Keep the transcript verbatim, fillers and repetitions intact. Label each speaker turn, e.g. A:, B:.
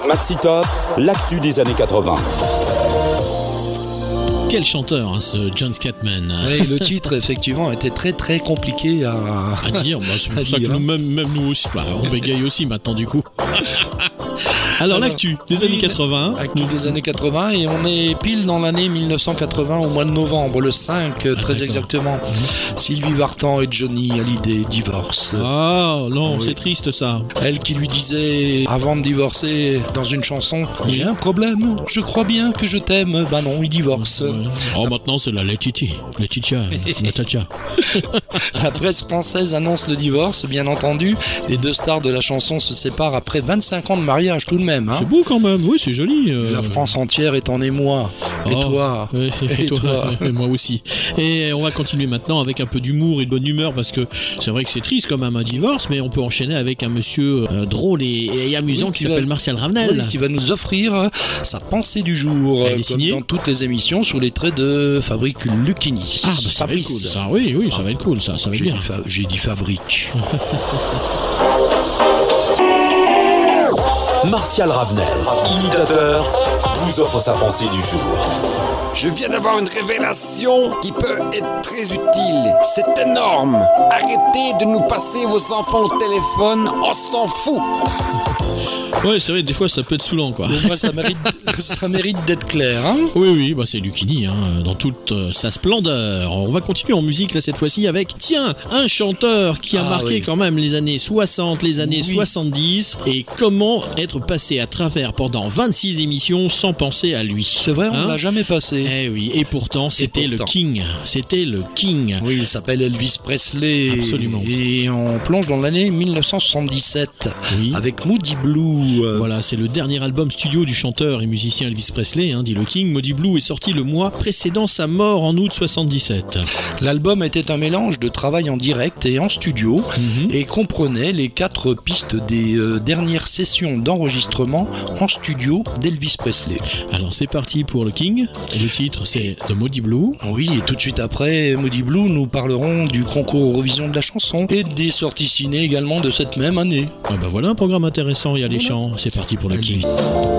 A: Maxi Top, l'actu des années quatre-vingts.
B: Quel chanteur, hein, ce John Scatman.
C: Oui, le titre, effectivement, était très très compliqué à,
B: à dire. Bah, c'est pour
C: à
B: ça
C: dire,
B: que nous,
C: hein.
B: même, même nous aussi, bah, on bégaye aussi maintenant du coup. Alors, Alors l'actu des
C: oui,
B: années quatre-vingts.
C: L'actu des années quatre-vingts, et on est pile dans l'année mille neuf cent quatre-vingts au mois de novembre, le cinq, ah, très d'accord. exactement. Mmh. Sylvie Vartan et Johnny Hallyday divorcent.
B: Ah non, oui. C'est triste ça.
C: Elle qui lui disait, avant de divorcer, dans une chanson, oui. J'ai un problème, je crois bien que je t'aime. Bah non, il divorce. Ouais.
B: Oh, maintenant c'est la Laetitia, Laetitia, Natacha.
C: La presse française annonce le divorce, bien entendu. Les deux stars de la chanson se séparent après vingt-cinq ans de mariage, tout de même. Hein.
B: C'est beau quand même, oui, c'est joli. Euh...
C: La France entière est en émoi. Et oh, toi
B: et, et, et toi, toi. Et moi aussi. Et on va continuer maintenant avec un peu d'humour et de bonne humeur, parce que c'est vrai que c'est triste quand même un divorce, mais on peut enchaîner avec un monsieur euh, drôle et, et amusant oui, qui, qui s'appelle va, Martial Ravenel.
C: Oui, qui va nous offrir sa pensée du jour,
B: Elle est signée
C: comme dans toutes les émissions, sous les traits de Fabrice Lucchini.
B: Ah, bah, ça Fabrice. Va être cool, ça. Oui, oui, ça ah. va être cool, ça, ça va
C: j'ai
B: bien.
C: Dit fa- j'ai dit Fabrique.
A: Martial Ravenel, imitateur, vous offre sa pensée du jour.
D: Je viens d'avoir une révélation qui peut être très utile. C'est énorme. Arrêtez de nous passer vos enfants au téléphone, on s'en fout.
B: Ouais, c'est vrai, des fois ça peut être saoulant quoi.
C: Des fois ça mérite, ça mérite d'être clair. Hein
B: oui, oui, bah c'est Lucchini hein, dans toute euh, sa splendeur. On va continuer en musique là cette fois-ci avec, tiens, un chanteur qui a ah, marqué oui. quand même les années soixante, les années oui. soixante-dix. Et comment être passé à travers pendant vingt-six émissions sans penser à lui.
C: C'est vrai, on hein l'a jamais passé.
B: Eh oui, et pourtant c'était et pourtant. le King. C'était le King.
C: Oui, il s'appelle Elvis Presley.
B: Absolument.
C: Et on plonge dans l'année dix-neuf cent soixante-dix-sept oui. avec Moody Blue.
B: Voilà, c'est le dernier album studio du chanteur et musicien Elvis Presley, hein, dit le King. Moody Blue est sorti le mois précédant sa mort en août soixante-dix-sept.
C: L'album était un mélange de travail en direct et en studio mm-hmm. et comprenait les quatre pistes des euh, dernières sessions d'enregistrement en studio d'Elvis Presley.
B: Alors c'est parti pour le King. Le titre c'est The Moody Blue.
C: Oui, et tout de suite après Moody Blue, nous parlerons du concours Eurovision de la chanson et des sorties ciné également de cette même année.
B: Ah bah voilà un programme intéressant, il y a les chants. C'est parti pour le King.